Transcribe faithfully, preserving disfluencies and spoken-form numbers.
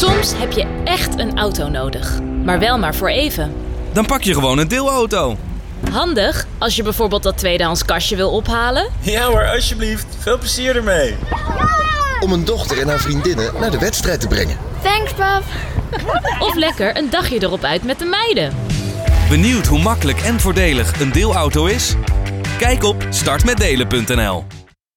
Soms heb je echt een auto nodig, maar wel maar voor even. Dan pak je gewoon een deelauto. Handig als je bijvoorbeeld dat tweedehands kastje wil ophalen. Ja hoor, alsjeblieft. Veel plezier ermee. Om een dochter en haar vriendinnen naar de wedstrijd te brengen. Thanks, pap. Of lekker een dagje erop uit met de meiden. Benieuwd hoe makkelijk en voordelig een deelauto is? Kijk op start met delen punt n l.